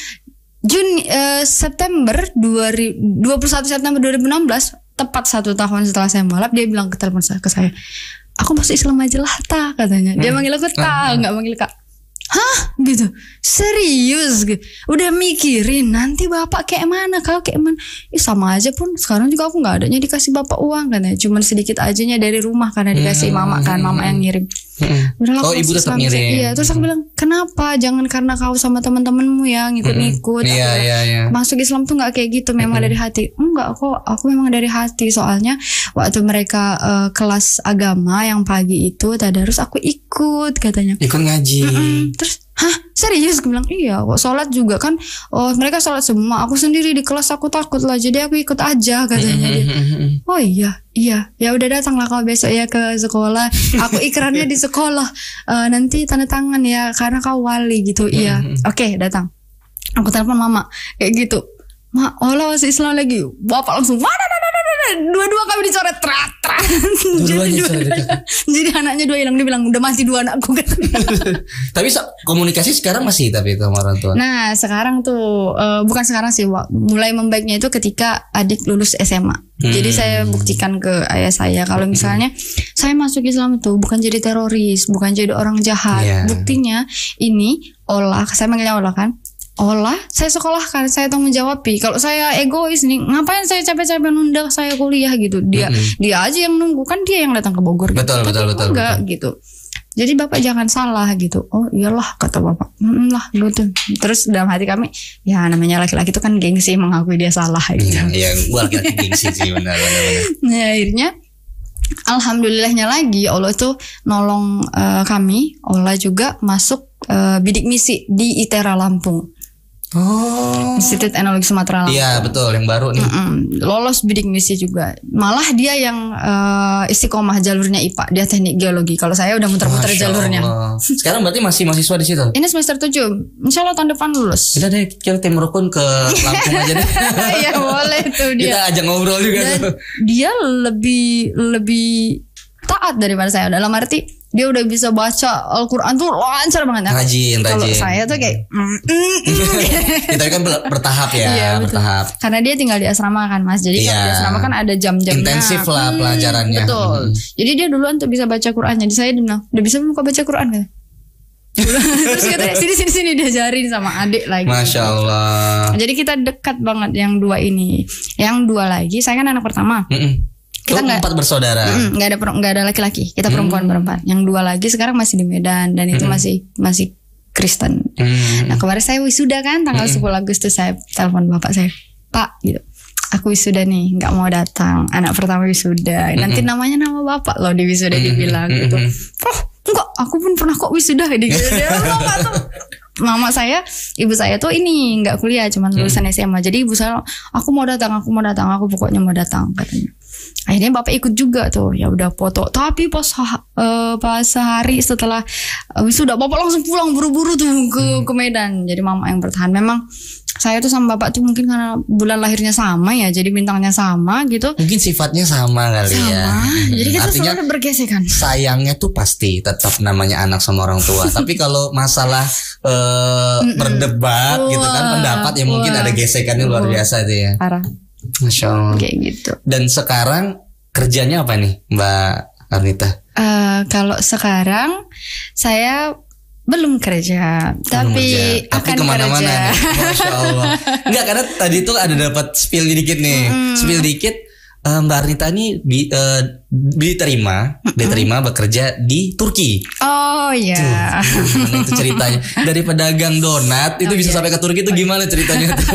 Juni uh, September dua puluh satu September dua ribu enam belas tepat satu tahun setelah saya malap dia bilang ke telepon saya ke saya. Aku masuk Islam aja lah ta katanya. Dia hmm. manggil aku ta, nggak manggil Kak. Hah gitu, serius gitu. Udah mikirin nanti bapak kayak mana, kau kayak mana. Ih sama aja pun sekarang juga aku nggak adanya dikasih bapak uang kan ya. Cuman sedikit ajanya dari rumah karena dikasih hmm. mama kan, mama yang ngirim. Hmm. Udahlah, oh ibu tetap ngirim. Iya terus aku bilang kenapa jangan karena kau sama teman-temanmu ya ngikut-ngikut. Hmm. Iya, iya, iya. Masuk Islam tuh nggak kayak gitu, memang hmm. dari hati. Enggak aku aku memang dari hati soalnya waktu mereka uh, kelas agama yang pagi itu tadarus aku ikut katanya. Ikut ngaji. Mm-mm. Terus hah serius? Gue bilang iya kok sholat juga kan. Oh mereka sholat semua, aku sendiri di kelas aku takut lah jadi aku ikut aja katanya dia. Oh iya iya ya udah datanglah kau besok ya ke sekolah. Aku ikrannya di sekolah uh, nanti tanda tangan ya karena kau wali gitu. Iya oke okay, datang. Aku telepon mama kayak gitu. Ma, Allah masih Islam lagi. Bapak langsung mana dua-dua kami dicoret terat terat. Jadi, jadi anaknya dua hilang, dia bilang udah mati dua anakku kan. Tapi komunikasi sekarang masih tapi itu sama orang tua. Nah sekarang tuh uh, bukan sekarang sih, mulai membaiknya itu ketika adik lulus S M A. Hmm. Jadi saya buktikan ke ayah saya kalau misalnya hmm. saya masuk Islam itu bukan jadi teroris, bukan jadi orang jahat. Yeah. Buktinya ini olah, saya manggilnya olah kan. Olah, saya sekolahkan, saya tanggung jawab. Kalau saya egois nih, ngapain saya capek-capek nunda saya kuliah gitu. Dia mm-hmm. dia aja yang nunggu, kan dia yang datang ke Bogor. Betul, gitu. betul, betul, enggak betul. gitu. Jadi Bapak jangan salah gitu. Oh iyalah kata Bapak. Hmm, lah gitu. Terus dalam hati kami, ya namanya laki-laki itu kan gengsi mengakui dia salah gitu. Iya, gua laki-laki gengsi sih benar benar. Nah, akhirnya alhamdulillahnya lagi Allah tuh nolong uh, kami. Allah juga masuk uh, bidik misi di I T E R A Lampung. Oh, Institut Teknologi Sumatera Lampung. Iya betul, yang baru nih. Mm-mm. Lolos bidik misi juga. Malah dia yang uh, istiqomah jalurnya I P A, dia teknik geologi. Kalau saya udah muter-muter jalurnya. Sekarang berarti masih mahasiswa di situ? Ini semester tujuh. Insya Allah tahun depan lulus. Kita deh, kita tim rukun ke Lampung aja deh. Iya boleh tuh dia. Kita ajak ngobrol juga. Dan tuh. Dia lebih lebih taat daripada saya. Dalam arti dia udah bisa baca Al-Quran tuh lancar banget ya. Rajin, rajin. Kalau saya tuh kayak mm, mm, mm. Kita kan bertahap ya, iya, bertahap. Karena dia tinggal di asrama kan Mas. Jadi iya. kalau di asrama kan ada jam-jamnya. Intensif lah hmm, pelajarannya. Betul. Hmm. Jadi dia duluan tuh bisa baca Quran. Jadi saya bilang, udah bisa buka baca Quran kan? Terus katanya sini sini sini diajarin sama adik lagi. Masya Allah. Jadi kita dekat banget yang dua ini. Yang dua lagi, saya kan anak pertama. Mm-mm. Kita nggak empat bersaudara, nggak ada nggak ada laki-laki, kita perempuan hmm. berempat. Yang dua lagi sekarang masih di Medan dan itu hmm. masih masih Kristen. Hmm. Nah kemarin saya wisuda kan tanggal hmm. sepuluh Agustus, saya telepon bapak saya, Pak gitu, aku wisuda nih, nggak mau datang, anak pertama wisuda, nanti hmm. namanya nama bapak loh di wisuda hmm. dibilang gitu. Oh enggak, aku pun pernah kok wisuda gitu. Mama saya, ibu saya tuh ini nggak kuliah, cuma lulusan hmm. S M A. Jadi ibu saya, aku mau datang, aku mau datang, aku pokoknya mau datang katanya. Akhirnya bapak ikut juga tuh, ya udah foto. Tapi pas uh, pas sehari setelah uh, wisuda, bapak langsung pulang buru-buru tuh ke hmm. ke Medan. Jadi mama yang bertahan. Memang saya tuh sama bapak tuh mungkin karena bulan lahirnya sama ya, jadi bintangnya sama gitu. Mungkin sifatnya sama kali sama. ya. Jadi kita artinya selalu bergesekan. Sayangnya tuh pasti tetap namanya anak sama orang tua. Tapi kalau masalah uh, berdebat gitu kan, pendapat ya mungkin ada gesekannya luar biasa itu ya. Parah. Masya Allah. Kayak gitu. Dan sekarang kerjanya apa nih Mbak Arnita? Uh, kalau sekarang saya belum kerja, belum tapi kerja. Akan tapi kemana-mana kerja. Nih. Masya Allah. Enggak, karena tadi tuh ada dapat spill dikit nih, mm. spill dikit. Uh, Mbak Arnita ini di, uh, diterima, mm-mm. diterima bekerja di Turki. Oh iya. Gimana itu ceritanya? Dari pedagang donat itu okay. bisa sampai ke Turki itu gimana ceritanya tuh?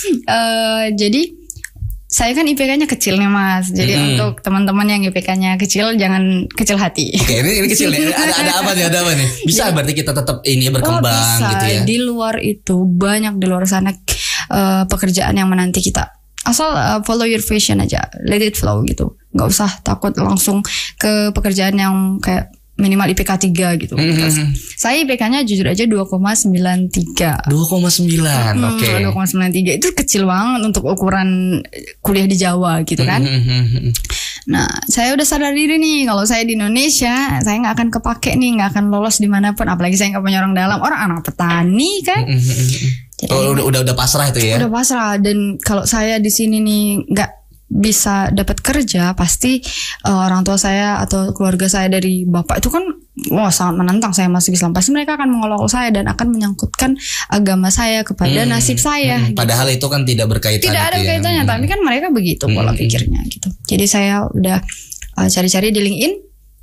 uh, jadi saya kan I P K-nya kecil nih Mas. Jadi hmm. untuk teman-teman yang I P K-nya kecil jangan kecil hati. Oke, ini ini kecil nih. Ada ada apa nih? Ada apa nih? Bisa jadi, berarti kita tetap ini berkembang oh, bisa. gitu ya. Di luar itu banyak di luar sana uh, pekerjaan yang menanti kita. Asal uh, follow your passion aja, let it flow gitu. Gak usah takut langsung ke pekerjaan yang kayak minimal I P K tiga gitu. Mm-hmm. Saya I P K-nya jujur aja dua koma sembilan tiga. dua koma sembilan. Hmm, Oke. Okay. dua koma sembilan tiga itu kecil banget untuk ukuran kuliah di Jawa gitu kan. Mm-hmm. Nah, saya udah sadar diri nih kalau saya di Indonesia, saya nggak akan kepake nih, nggak akan lolos dimanapun. Apalagi saya nggak punya orang dalam, orang anak petani kan. Mm-hmm. Jadi, oh, udah, udah udah pasrah itu ya. Udah pasrah, dan kalau saya di sini nih nggak bisa dapat kerja, pasti uh, orang tua saya atau keluarga saya dari bapak itu kan wah sangat menentang saya masuk Islam. Pasti mereka akan mengolok saya dan akan menyangkutkan agama saya kepada hmm, nasib saya. Hmm. Padahal gitu. Itu kan tidak berkaitan. Tidak ada ya. Kaitannya, hmm. tapi kan mereka begitu hmm. pola pikirnya gitu. Jadi saya udah uh, cari-cari di LinkedIn,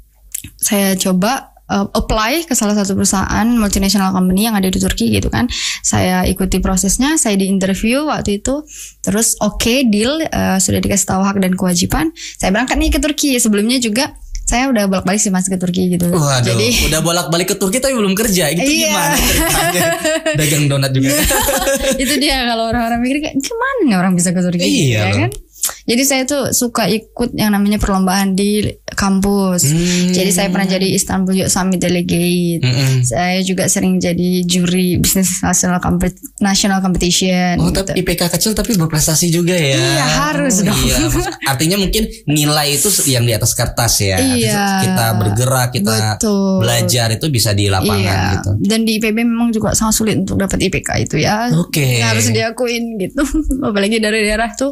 saya coba Uh, apply ke salah satu perusahaan multinational company yang ada di Turki gitu kan. Saya ikuti prosesnya, saya di interview waktu itu, terus oke okay, deal, uh, sudah dikasih tahu hak dan kewajiban. Saya berangkat nih ke Turki. Sebelumnya juga saya udah bolak-balik sih mas ke Turki gitu. Waduh, jadi udah bolak-balik ke Turki tapi belum kerja. Itu iya. Gimana ceritanya? Dagang donat juga. Itu dia, kalau orang-orang mikir kayak gimana nih orang bisa ke Turki iya ya kan? Jadi saya tuh suka ikut yang namanya perlombaan di kampus. Hmm. Jadi saya pernah jadi Istanbul Youth Summit Delegate. Hmm. Saya juga sering jadi juri bisnis nasional kompet- national competition. Oh, gitu. tapi I P K kecil tapi berprestasi juga ya. Iya, harus oh, dong. Iya. Artinya mungkin nilai itu yang di atas kertas ya. Iya. Kita bergerak, kita Betul. belajar itu bisa di lapangan iya. gitu. Dan di I P B memang juga sangat sulit untuk dapat I P K itu ya. Oke. Okay. Harus diakuin gitu. Apalagi dari daerah tuh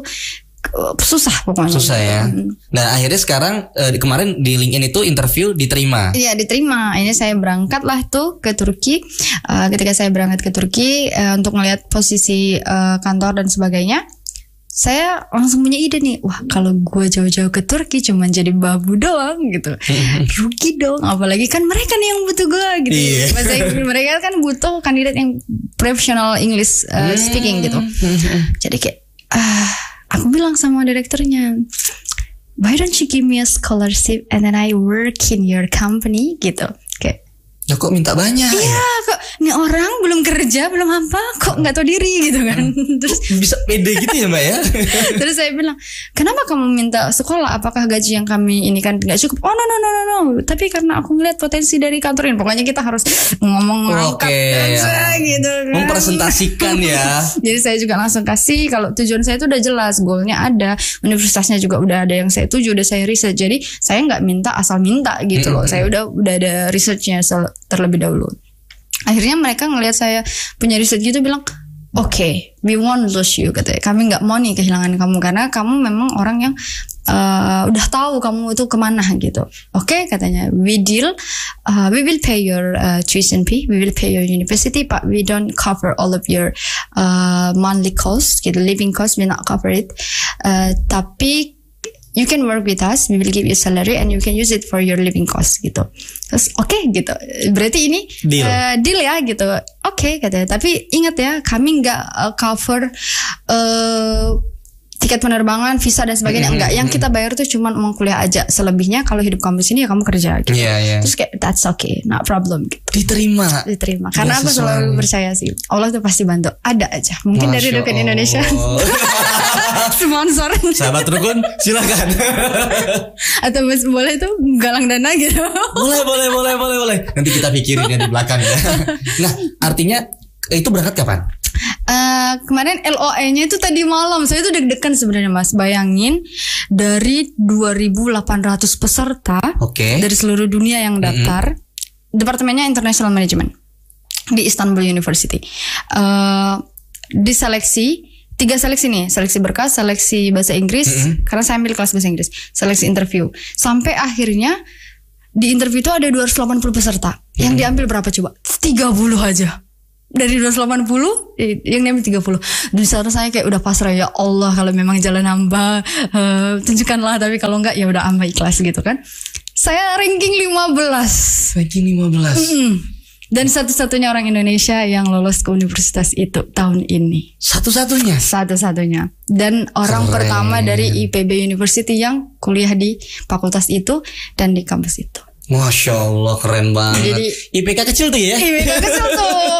susah pokoknya. Susah ya. Nah akhirnya sekarang eh, kemarin di LinkedIn itu interview diterima. Iya diterima. Ini saya berangkat lah tuh ke Turki. Uh, ketika saya berangkat ke Turki uh, untuk melihat posisi uh, kantor dan sebagainya, saya langsung punya ide nih. Wah kalau gue jauh-jauh ke Turki cuman jadi babu doang gitu, rugi dong. Apalagi kan mereka nih yang butuh gue gitu. Iya. Bahasa Inggris mereka kan butuh kandidat yang professional English uh, speaking gitu. Jadi kayak ah aku bilang sama direkturnya, why don't you give me a scholarship and then I work in your company gitu. Kayak ya kok minta banyak? Iya kok ini orang belum kerja belum apa kok nggak tahu diri gitu kan. Terus bisa pede gitu ya mbak ya. Terus saya bilang kenapa kamu minta sekolah, apakah gaji yang kami ini kan nggak cukup? Oh no no no no no tapi karena aku ngeliat potensi dari kantor ini. Pokoknya kita harus ngomong lengkap okay. gitu kan. Mempresentasikan ya. Jadi saya juga langsung kasih kalau tujuan saya itu udah jelas, goalnya ada, universitasnya juga udah ada yang saya tuju, udah saya riset. Jadi saya nggak minta asal minta gitu loh. Mm-hmm. Saya udah udah ada researchnya terlebih dahulu. Akhirnya mereka ngelihat saya punya riset gitu bilang, oke, okay, we won't lose you katanya. Kami nggak mau nih kehilangan kamu karena kamu memang orang yang uh, udah tahu kamu itu kemana gitu. Oke okay, katanya, we deal, uh, we will pay your uh, tuition fee, we will pay your university, but we don't cover all of your uh, monthly cost, gitu, living cost, we not cover it. Uh, tapi you can work with us, we will give you salary and you can use it for your living cost gitu. Terus oke okay, gitu. Berarti ini deal, uh, deal ya gitu. Oke okay, katanya. Tapi ingat ya, kami nggak uh, cover uh, tiket penerbangan, visa dan sebagainya. Mm-hmm. Enggak. Yang kita bayar tuh cuma uang kuliah aja. Selebihnya kalau hidup kamu sini ya kamu kerja gitu. Yeah, yeah. Terus kayak that's okay, not problem gitu. Diterima. Diterima. Karena aku selalu percaya sih, Allah tuh pasti bantu. Ada aja. Mungkin Masya dari Rukun Indonesia. Sponsor. Sahabat Rukun, silakan. Atau boleh tuh galang dana gitu. Boleh, boleh, boleh, boleh, boleh. Nanti kita pikirin ya di belakang ya. Nah, artinya itu berangkat kapan? Uh, kemarin L O E-nya itu tadi malam. Saya tuh deg-degan sebenarnya Mas. Bayangin dari dua ribu delapan ratus peserta okay. dari seluruh dunia yang daftar. Mm-hmm. Departemennya International Management di Istanbul University. Uh, diseleksi tiga seleksi nih, seleksi berkas, seleksi bahasa Inggris, mm-hmm. karena saya ambil kelas bahasa Inggris, seleksi interview. Sampai akhirnya di interview itu ada dua ratus delapan puluh peserta. Mm-hmm. Yang diambil berapa coba? tiga puluh aja. Dari dua ratus delapan puluh yang diambil tiga puluh. Di sana saya kayak udah pasrah, ya Allah kalau memang jalan hamba uh, tunjukkanlah, tapi kalau enggak ya udah hamba ikhlas gitu kan. Saya ranking lima belas. Ranking lima belas. Mm-hmm. Dan satu-satunya orang Indonesia yang lolos ke universitas itu tahun ini. Satu-satunya? Satu-satunya. Dan orang Keren. pertama dari I P B University yang kuliah di fakultas itu dan di kampus itu. Masya Allah, keren banget. Jadi I P K kecil tuh ya? I P K kecil tuh.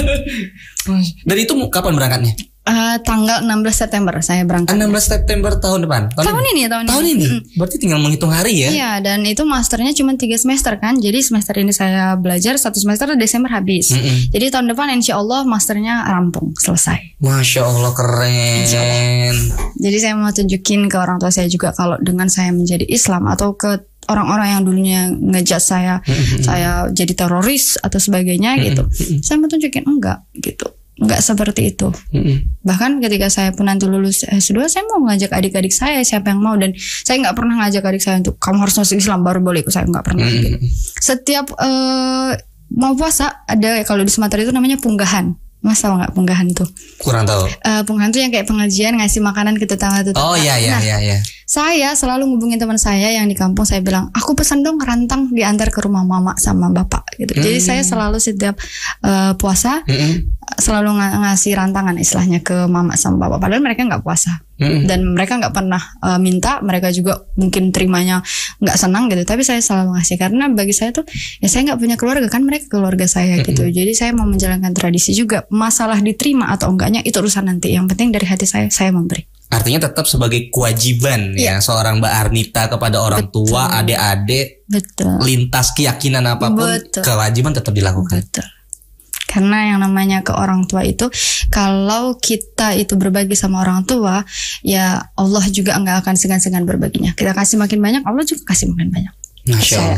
Dan itu kapan berangkatnya? Uh, tanggal enam belas September saya berangkat. enam belas September tahun depan? Tahun, tahun ini, ini tahun, tahun ini. ini. Berarti tinggal menghitung hari ya? Iya, dan itu masternya cuma tiga semester kan. Jadi semester ini saya belajar, satu semester Desember habis. Mm-hmm. Jadi tahun depan insya Allah masternya rampung, selesai. Masya Allah, keren. Allah. Jadi saya mau tunjukin ke orang tua saya juga kalau dengan saya menjadi Islam atau ke orang-orang yang dulunya ngejat saya, mm-hmm. saya jadi teroris atau sebagainya mm-hmm. gitu. Saya mau tunjukin enggak gitu. Enggak seperti itu. Mm-hmm. Bahkan ketika saya pun nanti lulus S dua, saya mau ngajak adik-adik saya, siapa yang mau. Dan saya gak pernah ngajak adik saya untuk kamu harus masuk Islam baru boleh ikut. Saya gak pernah mm-hmm. gitu. Setiap uh, mau puasa ada, kalau di Sumatera itu namanya punggahan. Mas tahu gak punggahan tuh? Kurang tahu. uh, Punggahan tuh yang kayak pengajian, ngasih makanan ke tetangga-tetangga. Oh iya iya nah, iya iya. Saya selalu ngubungin teman saya yang di kampung. Saya bilang, aku pesan dong rantang diantar ke rumah mama sama bapak gitu. Mm. Jadi saya selalu setiap uh, puasa mm-hmm. selalu ng- ngasih rantangan istilahnya ke mama sama papa, padahal mereka nggak puasa mm-hmm. dan mereka nggak pernah uh, minta, mereka juga mungkin terimanya nggak senang gitu, tapi saya selalu ngasih karena bagi saya tuh ya saya nggak punya keluarga kan, mereka keluarga saya mm-hmm. gitu, jadi saya mau menjalankan tradisi juga. Masalah diterima atau enggaknya itu urusan nanti, yang penting dari hati saya saya memberi. Artinya tetap sebagai kewajiban ya, ya seorang Mbak Arnita kepada orang Betul. tua, adik-adik, Betul. lintas keyakinan apapun, Betul. kewajiban tetap dilakukan. Betul. Karena yang namanya ke orang tua itu, kalau kita itu berbagi sama orang tua, ya Allah juga nggak akan segan-segan berbaginya. Kita kasih makin banyak, Allah juga kasih makin banyak. Masya Allah.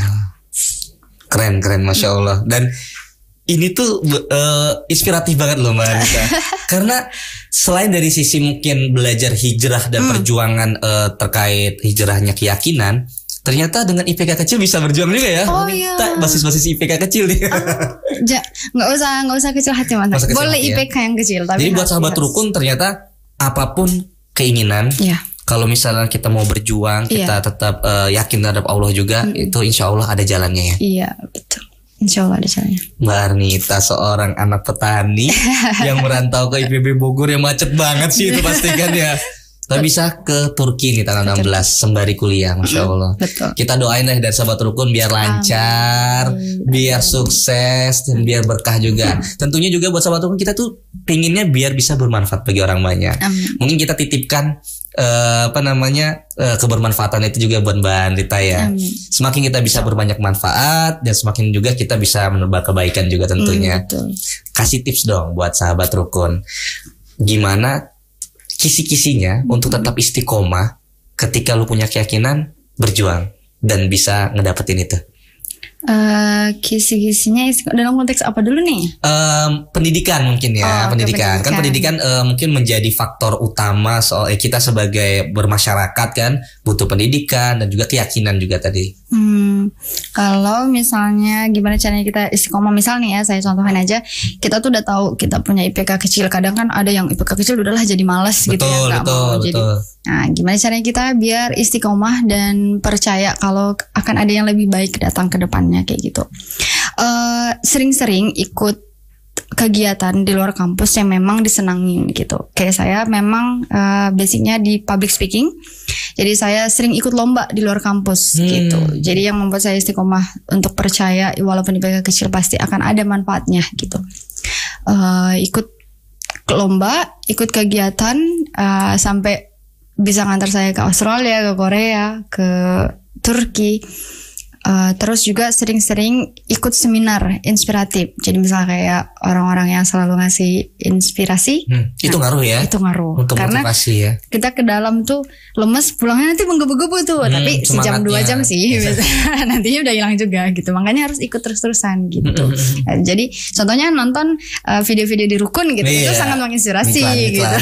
Keren, keren, Masya Allah. Dan ini tuh uh, inspiratif banget loh Mbak Arnita. Karena selain dari sisi mungkin belajar hijrah dan hmm. perjuangan uh, terkait hijrahnya keyakinan, ternyata dengan I P K kecil bisa berjuang juga ya. Oh iya. Basis-basis I P K kecil nih. Oh, ja, nggak usah nggak usah kecil hati mas. Boleh hati, I P K ya? Yang kecil. Tapi jadi buat sahabat harus. Rukun ternyata apapun keinginan. Yeah. Kalau misalnya kita mau berjuang, kita yeah. tetap uh, yakin terhadap Allah juga, hmm. itu insya Allah ada jalannya ya. Iya betul. Insya Allah ada caranya. Mbak Arnita seorang anak petani yang merantau ke I P B Bogor, yang macet banget sih itu pasti kan ya. Tapi bisa ke Turki nih tanggal enam belas sembari kuliah, Masya Allah. Betul. Kita doain deh dari sahabat rukun biar lancar, Amin. biar sukses dan biar berkah juga. Tentunya juga buat sahabat rukun kita tuh pinginnya biar bisa bermanfaat bagi orang banyak. Amin. Mungkin kita titipkan Uh, apa namanya uh, kebermanfaatan itu juga buat Mbak Arnita ya. Amin. Semakin kita bisa berbanyak manfaat dan semakin juga kita bisa menebar kebaikan juga tentunya. Mm, Kasih tips dong buat sahabat rukun, gimana kisi-kisinya mm. untuk tetap istiqomah ketika lu punya keyakinan, berjuang dan bisa ngedapetin itu. Uh, kisi-kisinya dalam konteks apa dulu nih? Um, pendidikan mungkin ya, oh, pendidikan. pendidikan kan pendidikan uh, mungkin menjadi faktor utama soal eh, kita sebagai bermasyarakat kan butuh pendidikan dan juga keyakinan juga tadi. Hmm, kalau misalnya gimana caranya kita istiqomah, misal nih ya saya contohin aja, kita tuh udah tahu kita punya I P K kecil, kadang kan ada yang I P K kecil udahlah jadi malas gitu ya, nggak mau jadi. Nah, gimana caranya kita biar istiqomah dan percaya kalau akan ada yang lebih baik datang ke depannya kayak gitu. Uh, sering-sering ikut kegiatan di luar kampus yang memang disenangin gitu. Kayak saya memang uh, basicnya di public speaking, jadi saya sering ikut lomba di luar kampus hmm. gitu. Jadi yang membuat saya istiqomah untuk percaya walaupun I P K kecil pasti akan ada manfaatnya gitu. Uh, ikut lomba, ikut kegiatan uh, sampai bisa ngantar saya ke Australia, ke Korea, ke Turki. Uh, terus juga sering-sering ikut seminar inspiratif. Jadi misalnya kayak orang-orang yang selalu ngasih inspirasi, hmm, itu nah, ngaruh ya? Itu ngaruh. Untuk karena motivasi ya. Kita ke dalam tuh lemes, pulangnya nanti menggebu-gebu tuh. Hmm, tapi sejam dua jam sih, nantinya udah hilang juga gitu. Makanya harus ikut terus-terusan gitu. Hmm. Nah, jadi contohnya nonton uh, video-video di Rukun gitu, iya, itu sangat menginspirasi iklan, gitu. Iklan.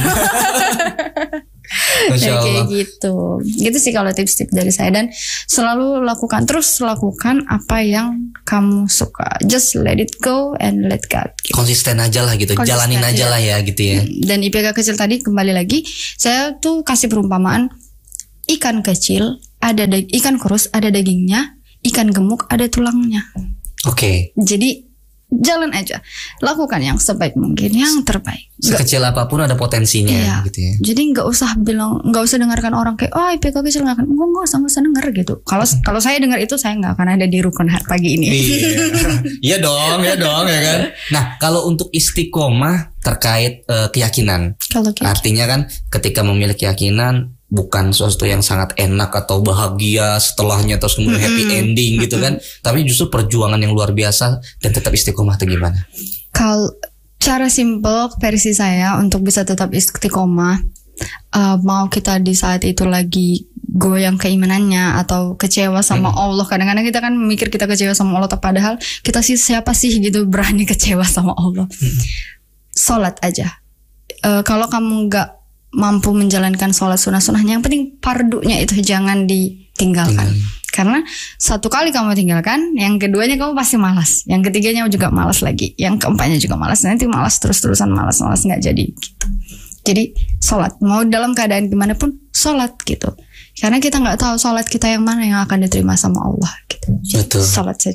Ya, kayak gitu gitu sih kalau tips-tips dari saya, dan selalu lakukan terus lakukan apa yang kamu suka, just let it go and let God gitu. Konsisten aja lah gitu. Konsisten, jalanin aja ya. lah ya gitu ya. Dan I P K kecil tadi kembali lagi saya tuh kasih perumpamaan, ikan kecil ada dag- ikan kurus ada dagingnya, ikan gemuk ada tulangnya. Oke. Okay. Jadi jalan aja, lakukan yang sebaik mungkin, yang terbaik. Sekecil gak, apapun ada potensinya, iya, gitu ya. Jadi nggak usah bilang, nggak usah dengarkan orang kayak, oh I P K kecil nggak akan, nggak nggak usah nggak usah denger gitu. Kalau hmm. kalau saya dengar itu saya nggak akan ada di Rukun pagi ini. Iya, iya dong, ya dong, ya kan. Nah, kalau untuk istiqomah terkait uh, keyakinan, kalau keyakinan. Artinya kan ketika memilih keyakinan bukan sesuatu yang sangat enak atau bahagia setelahnya terus kemudian happy ending gitu kan, tapi justru perjuangan yang luar biasa dan tetap istiqomah itu gimana? Kalau cara simple versi saya untuk bisa tetap istiqomah, uh, mau kita di saat itu lagi goyang keimanannya atau kecewa sama hmm. Allah, kadang-kadang kita kan mikir kita kecewa sama Allah, padahal kita sih siapa sih gitu berani kecewa sama Allah. Hmm. Sholat aja. Uh, kalau kamu nggak mampu menjalankan sholat sunnah-sunnahnya, yang penting fardunya itu jangan ditinggalkan. Hmm. Karena satu kali kamu tinggalkan, yang keduanya kamu pasti malas, yang ketiganya juga malas lagi, yang keempatnya juga malas, nanti malas terus-terusan, malas-malas nggak jadi gitu. Jadi sholat, mau dalam keadaan gimana pun sholat gitu. Karena kita nggak tahu sholat kita yang mana yang akan diterima sama Allah gitu. Jadi, betul. Sholat saja.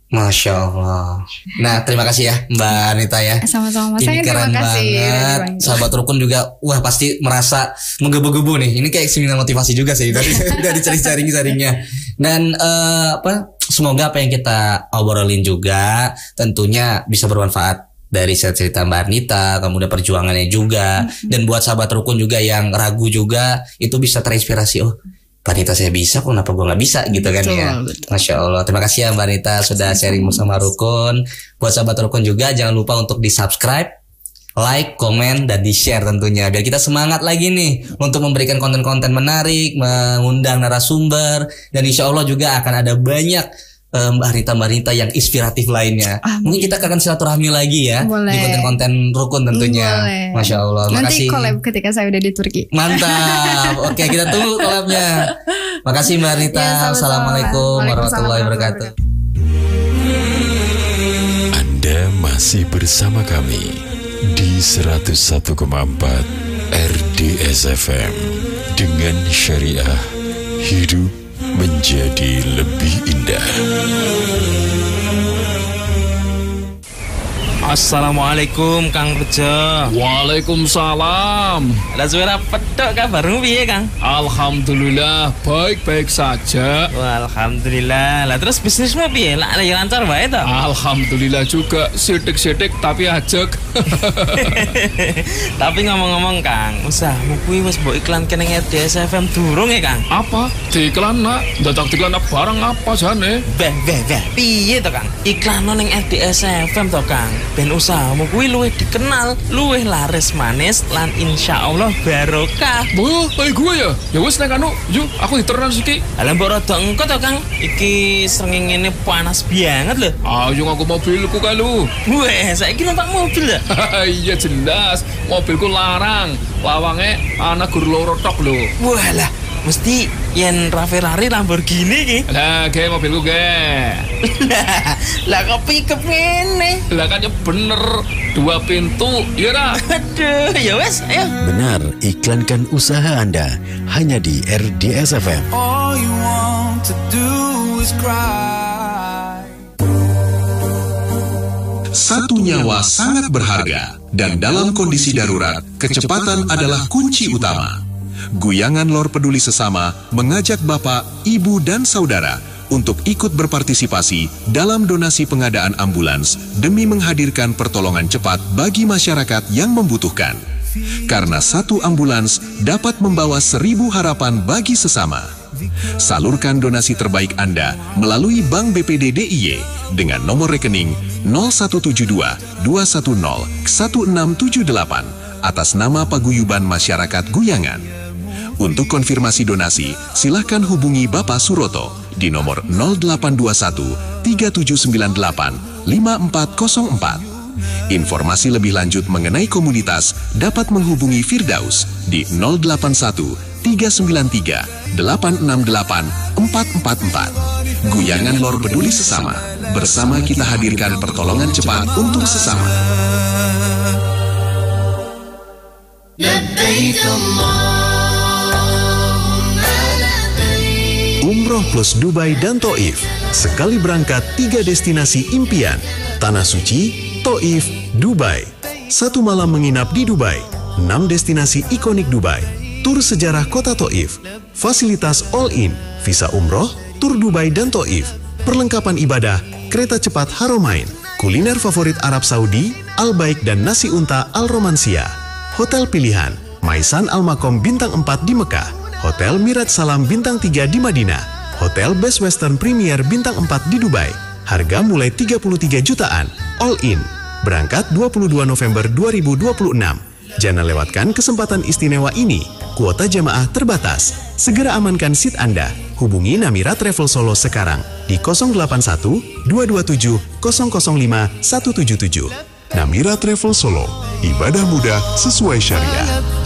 Masya Allah. Nah, terima kasih ya Mbak Anita ya. Sama-sama. Ini keren banget. Sahabat Rukun juga, wah pasti merasa menggebu-gebu nih. Ini kayak seminar motivasi juga sih dari dari sharing-sharingnya. Dan uh, apa? Semoga apa yang kita obrolin juga tentunya bisa bermanfaat dari cerita Mbak Anita, kemudian perjuangannya juga. Mm-hmm. Dan buat sahabat Rukun juga yang ragu juga, itu bisa terinspirasi. Oh, Mbak Anita saya bisa, kok kenapa gue gak bisa gitu kan. Betul, ya betul. Masya Allah. Terima kasih ya Mbak Anita sudah sharing bersama Rukun. Buat sahabat Rukun juga jangan lupa untuk di subscribe, like, komen, dan di share tentunya biar kita semangat lagi nih untuk memberikan konten-konten menarik, mengundang narasumber, dan insya Allah juga akan ada banyak Mbak Anita Mbak Anita yang inspiratif lainnya. Ah, mungkin kita akan silaturahmi lagi ya. Boleh. Di konten-konten Rukun tentunya. Boleh. Masya Allah. Nanti collab ketika saya udah di Turki. Mantap. Oke, kita tunggu collabnya. Makasih Mbak Anita. Ya, Assalamualaikum warahmatullahi wabarakatuh. Anda masih bersama kami di seratus satu koma empat R D S F M dengan syariah hidup menjadi lebih indah. Assalamualaikum Kang Bejo. Waalaikumsalam. Ada suara pedok kabarmu piye Kang? Alhamdulillah baik-baik saja. Wah, alhamdulillah. Lah terus bisnismu piye? Lah lancar wae to? Alhamdulillah juga, sidik-sidik tapi ajek. Tapi ngomong-ngomong Kang, usahamu kuwi wis mbok iklanke ning R D S F M durung ya Kang? Apa? Diiklan nak? Dadak diiklan barang apa jane? Beh, beh, beh. Piye to Kang? Iklan ning R D S F M to Kang. Ben usahamu kuwi luwih dikenal, luwih laris manis, lan insya Allah barokah. Wah, kayak gue ya? Ya wis nek anu, yuk aku diterus iki. Alah mbok rada engko to Kang. Iki srengenge ini panas banget lho. Ayo aku mobilku kae lho. Weh, saiki numpak mobil ya? Iya jelas, mobilku larang. Lawange ana gur loro tok lho. Walah, mesti yen Ferrari Lamborghini ki. Lah, ge mobilku ge. Lah kok pickup ngene? Lah kan ya bener, dua pintu, ya ra? Aduh, ya wes, ayo. Benar, iklankan usaha Anda hanya di R D S F M. All you want to do is cry. Satu nyawa sangat berharga, dan dalam kondisi darurat, kecepatan adalah kunci utama. Guyangan Lor Peduli Sesama mengajak Bapak, Ibu, dan Saudara untuk ikut berpartisipasi dalam donasi pengadaan ambulans demi menghadirkan pertolongan cepat bagi masyarakat yang membutuhkan. Karena satu ambulans dapat membawa seribu harapan bagi sesama. Salurkan donasi terbaik Anda melalui Bank B P D D I Y dengan nomor rekening nol satu tujuh dua dua satu nol satu enam tujuh delapan atas nama Paguyuban Masyarakat Guyangan. Untuk konfirmasi donasi, silahkan hubungi Bapak Suroto di nomor nol delapan dua satu tiga tujuh sembilan delapan lima empat nol empat. Informasi lebih lanjut mengenai komunitas dapat menghubungi Firdaus di nol delapan satu tiga sembilan tiga delapan enam delapan empat empat empat. Guyangan Lor Peduli Sesama, bersama kita hadirkan pertolongan cepat untuk sesama. Umroh plus Dubai dan Taif. Sekali berangkat tiga destinasi impian. Tanah Suci, Taif, Dubai. Satu malam menginap di Dubai. Enam destinasi ikonik Dubai. Tur sejarah kota Taif. Fasilitas all in. Visa umroh, tur Dubai dan Taif. Perlengkapan ibadah, kereta cepat Haramain. Kuliner favorit Arab Saudi, Al-Baik dan nasi unta Al-Romansia. Hotel pilihan, Maisan Al-Makom Bintang empat di Mekah. Hotel Mirat Salam Bintang tiga di Madinah. Hotel Best Western Premier Bintang empat di Dubai. Harga mulai tiga puluh tiga jutaan. All in. Berangkat dua puluh dua November dua ribu dua puluh enam. Jangan lewatkan kesempatan istimewa ini. Kuota jamaah terbatas. Segera amankan seat Anda. Hubungi Namira Travel Solo sekarang di nol delapan satu dua dua tujuh nol nol lima satu tujuh tujuh. Namira Travel Solo. Ibadah mudah sesuai syariah.